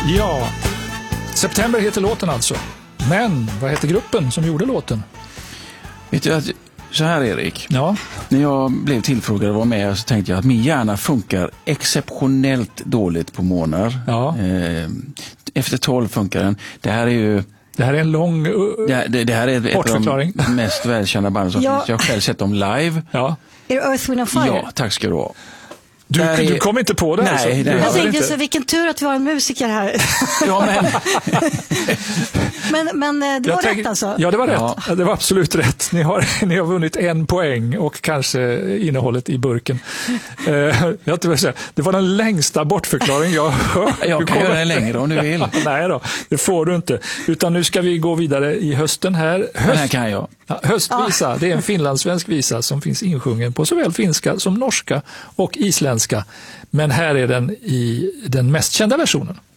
Ja, September heter låten alltså. Men vad heter gruppen som gjorde låten? Vet du att så här, Erik. Ja. När jag blev tillfrågad och var med så tänkte jag att min hjärna funkar exceptionellt dåligt på morgnar. Ja. Efter 12 funkar den. Det här är en lång det här är ett av de mest välkända banden som finns. Jag har själv sett dem live. Ja. Är det Earth, Wind & Fire? Ja, tack ska du ha. Du kom inte på det? Nej, alltså. Jag tänkte så, vilken tur att vi har en musiker här. Ja, men det var rätt alltså? Ja, det var rätt. Ja. Det var absolut rätt. Ni har vunnit 1 poäng och kanske innehållet i burken. Det var den längsta bortförklaring jag har hört. Jag kan göra den längre om du vill. Nej då, det får du inte. Utan nu ska vi gå vidare i hösten här. Den här kan jag. Ja, höstvisa, det är en finlandssvensk visa som finns insjungen på såväl finska som norska och isländska. Men här är den i den mest kända versionen.